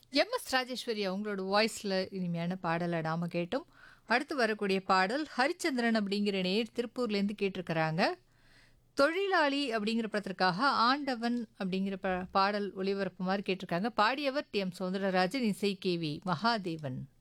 MS. Rajeswari அவங்களோட வாய்ஸ்ல இனிமையான பாடல நாம கேட்டோம். அடுத்து வரக்கூடிய பாடல் ஹரிச்சந்திரன் அப்படிங்கிற நேயர் திருப்பூர்லேருந்து கேட்டிருக்கிறாங்க. தொழிலாளி அப்படிங்கிற படத்திற்காக ஆண்டவன் அப்படிங்கிற பாடல் ஒளிபரப்புமாறு கேட்டிருக்காங்க. பாடியவர் டி.எம். சௌந்தரராஜன், இசை கே.வி. மகாதேவன்.